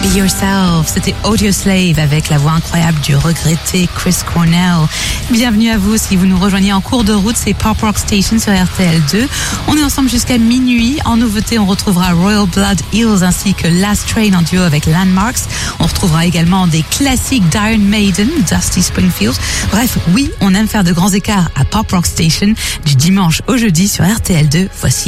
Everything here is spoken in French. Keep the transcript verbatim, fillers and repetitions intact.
Be Yourself, c'était Audioslave avec la voix incroyable du regretté Chris Cornell. Bienvenue à vous si vous nous rejoignez en cours de route, c'est Pop Rock Station sur R T L deux. On est ensemble jusqu'à minuit. En nouveauté, on retrouvera Royal Blood Hills ainsi que Last Train en duo avec Landmarks. On retrouvera également des classiques d'Iron Maiden, Dusty Springfield. Bref, oui, on aime faire de grands écarts à Pop Rock Station du dimanche au jeudi sur R T L deux. Voici